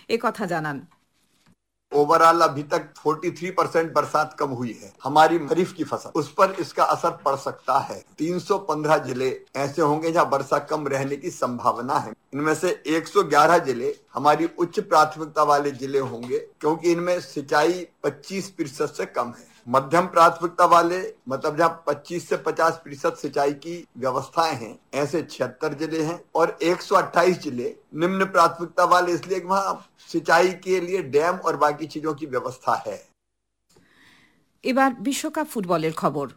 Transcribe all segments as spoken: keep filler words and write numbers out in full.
एकथा जानान। ओवरऑल अभी तक तैंतालीस परसेंट बरसात कम हुई है हमारी खरीफ की फसल, उस पर इसका असर पड़ सकता है। तीन सौ पंद्रह जिले ऐसे होंगे जहां वर्षा कम रहने की संभावना है। इनमें से एक सौ ग्यारह जिले हमारी उच्च प्राथमिकता वाले जिले होंगे, क्योंकि इनमें सिंचाई पच्चीस प्रतिशत से कम है। मध्यम प्राथमिकता वाले, मतलब जहाँ पच्चीस से पचास प्रतिशत सिंचाई की व्यवस्थाएं हैं, ऐसे छिहत्तर जिले हैं। और एक सौ अट्ठाईस जिले निम्न प्राथमिकता वाले, इसलिए कि वहाँ सिंचाई के लिए डैम और बाकी चीजों की व्यवस्था है। এবার বিশ্বকাপ ফুটবলের খবর।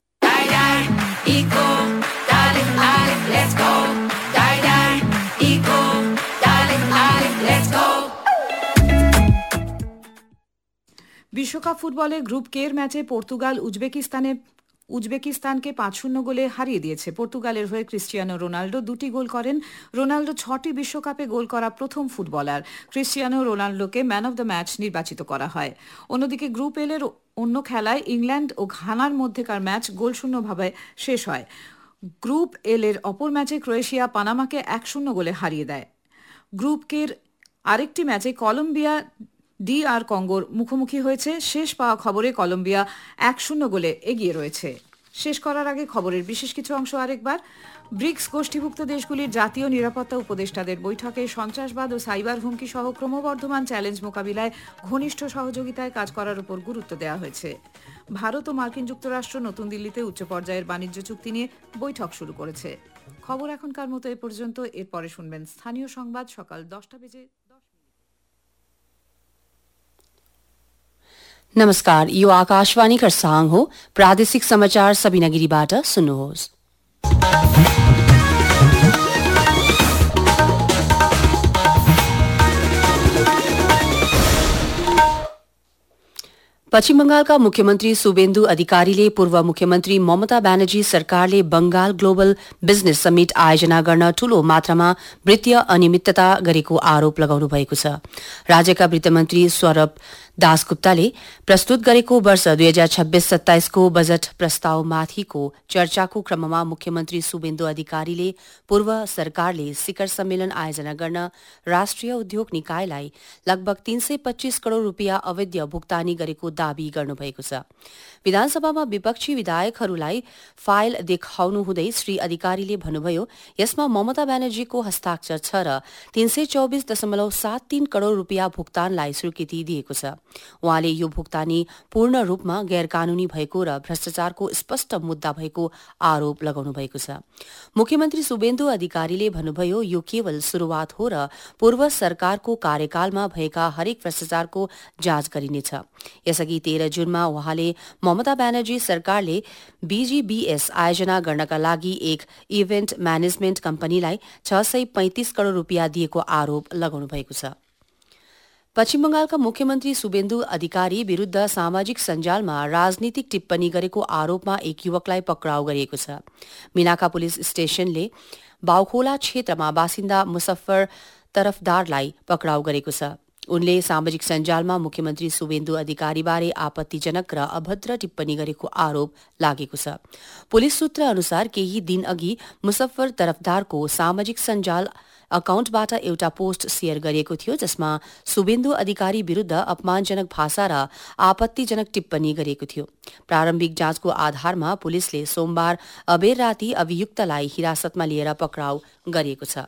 বিশ্বকাপ ফুটবলের গ্রুপ কে এর ম্যাচে পর্তুগাল উজবেকিস্তানে উজবেকিস্তানকে পাঁচ শূন্য গোলে হারিয়ে দিয়েছে। পর্তুগালের হয়ে ক্রিস্টিয়ানো রোনাল্ডো দুটি গোল করেন। রোনাল্ডো ছটি বিশ্বকাপে গোল করা প্রথম footballer. Cristiano রোনাল্ডোকে man of the match নির্বাচিত করা হয়। অন্যদিকে গ্রুপ এল এর অন্য খেলায় ইংল্যান্ড ও ঘানার মধ্যেকার ম্যাচ গোলশূন্যভাবে শেষ হয়। গ্রুপ এল এর অপর ম্যাচে ক্রোয়েশিয়া পানামাকে এক শূন্য গোলে হারিয়ে দেয়। গ্রুপ কে এর আরেকটি ম্যাচে কলম্বিয়া ডি আর কঙ্গোর মুখোমুখি হয়েছে। শেষ পাওয়া খবরে কলম্বিয়া এক শূন্য গোলে এগিয়ে রয়েছে। শেষ করার আগে খবরের বিশেষ কিছু অংশ আরেকবার। ব্রিক্স গোষ্ঠীভুক্ত দেশগুলির জাতীয় নিরাপত্তা উপদেষ্টাদের বৈঠকে সন্ত্রাসবাদ ও সাইবার হুমকি সহ ক্রমবর্ধমান চ্যালেঞ্জ মোকাবিলায় ঘনিষ্ঠ সহযোগিতায় কাজ করার উপর গুরুত্ব দেওয়া হয়েছে। ভারত ও মার্কিন যুক্তরাষ্ট্র নতুন দিল্লিতে উচ্চ পর্যায়ের বাণিজ্য চুক্তি নিয়ে বৈঠক শুরু করেছে। খবর এখনকার মতো এ পর্যন্ত। এরপরে শুনবেন স্থানীয় সংবাদ সকাল দশটা বেজে नमस्कार, यो आकाशवाणी खरसाङ हो। प्रादेशिक समाचार सबिना गिरीबाट सुन्नुहोस्। पश्चिम बंगालका मुख्यमन्त्री शुभेन्दु अधिकारीले पूर्व मुख्यमन्त्री ममता ब्यानर्जी सरकारले बंगाल ग्लोबल बिजनेस समिट आयोजना गर्न ठूलो मात्रामा वित्तीय अनियमितता गरेको आरोप लगाउनु भएको छ। राज्यका वित्तमन्त्री स्वरूप दासगुप्ताले प्रस्तुत गरेको वर्ष दुई हजार छब्बीस सत्ताइसको बजट प्रस्तावमाथिको चर्चाको क्रममा मुख्यमन्त्री शुभेन्दु अधिकारीले पूर्व सरकारले शिखर सम्मेलन आयोजना गर्न राष्ट्रिय उद्योग निकायलाई लगभग तीन सय पच्चीस करोड़ रूपियाँ अवैध भुक्तानी गरेको दावी गर्नुभएको छ। विधानसभामा विपक्षी विधायकहरूलाई फाइल देखाउनु हुँदै श्री अधिकारीले भन्नुभयो, यसमा ममता ब्यानर्जीको हस्ताक्षर छ र तीन सय चौबिस दशमलव सात तीन करोड़ रूपियाँ भुक्तानलाई स्वीकृति दिएको छ। उहाँले यो भुक्तानी पूर्ण रूपमा गैरकानूनी भएको र भ्रष्टाचारको स्पष्ट मुद्दा भएको आरोप लगाउनु भएको छ। मुख्यमन्त्री शुभेन्दु अधिकारीले भन्नुभयो, यो केवल शुरूआत हो र पूर्व सरकारको कार्यकालमा भएका हरेक भ्रष्टाचारको जाँच गरिनेछ। यसअघि तेह्र जुनमा उहाँले ममता ब्यानर्जी सरकारले बीजीबीएस आयोजना गर्नका लागि एक इभेन्ट म्यानेजमेन्ट कम्पनीलाई छ सय पैंतिस करोड़ रूपियाँ दिएको आरोप लगाउनु भएको छ। पश्चिम बंगालका मुख्यमन्त्री शुभेन्दु अधिकारी विरूद्ध सामाजिक सञ्जालमा राजनीतिक टिप्पणी गरेको आरोपमा एक युवकलाई पक्राउ गरिएको छ। मिनाका पुलिस स्टेशनले बाउखोला क्षेत्रमा बासिन्दा मुसफ्फर तरफदारलाई पक्राउ गरेको छ। उनले सामाजिक सञ्जालमा मुख्यमन्त्री शुभेन्दु अधिकारीबारे आपत्तिजनक र अभद्र टिप्पणी गरेको आरोप लागेको छ। पुलिस सूत्र अनुसार केही दिन अघि मुसफ्फर तरफदारको सामाजिक सञ्जाल अकाउन्टबाट एउटा पोस्ट शेयर गरिएको थियो, जसमा शुभेन्दु अधिकारी विरूद्ध अपमानजनक भाषा र आपत्तिजनक टिप्पणी गरिएको थियो। प्रारम्भिक जाँचको आधारमा पुलिसले सोमबार अबेर राति अभियुक्तलाई हिरासतमा लिएर पक्राउ गरिएको छ।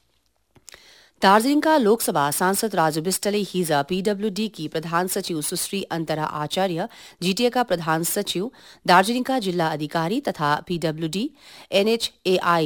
दार्जीलिङका लोकसभा सांसद राजु विष्टले हिज पीडब्ल्यूडी की प्रधान सचिव सुश्री अन्तरा आचार्य, जीटीएका प्रधान सचिव, दार्जीलिङका जिल्ला अधिकारी तथा पीडब्ल्यूडी, एनएचएआई,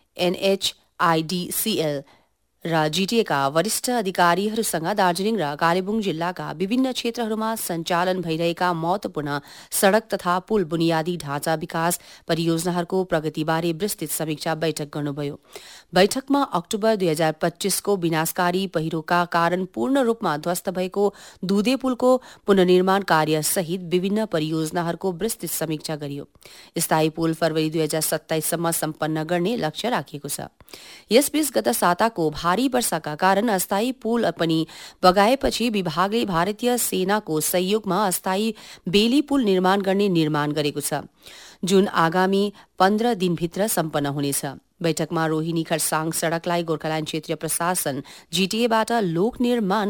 एनएचआईडीसीएल र जीटीएका वरिष्ठ अधिकारीहरूसँग दार्जीलिङ र कालेबुङ जिल्लाका विभिन्न क्षेत्रहरूमा सञ्चालन भइरहेका महत्वपूर्ण सड़क तथा पुल बुनियादी ढाँचा विकास परियोजनाहरूको प्रगतिबारे विस्तृत समीक्षा बैठक गर्नुभयो। बैठकमा अक्टोबर दुई हजार पच्चीसको विनाशकारी पहिरोका कारण पूर्ण रूपमा ध्वस्त भएको दुधे पुलको पुनर्निर्माण कार्य सहित विभिन्न परियोजनाहरूको विस्तृत समीक्षा गरियो। स्थायी पुल फरवरी दुई हजार सत्ताइससम्म सम्पन्न गर्ने लक्ष्य राखिएको छ। यसबीच गत साताको भारी वर्षाका कारण अस्थायी पुल पनि बगाएपछि विभागले भारतीय सेनाको सहयोगमा अस्थायी बेली पुल निर्माण गर्ने निर्माण गरेको छ, जुन आगामी पन्ध्र दिनभित्र सम्पन्न हुनेछ। बैठकमा रोहिणी खरसाङ सड़कलाई गोर्खाल्याण्ड क्षेत्रीय प्रशासन जीटीएबाट लोक निर्माण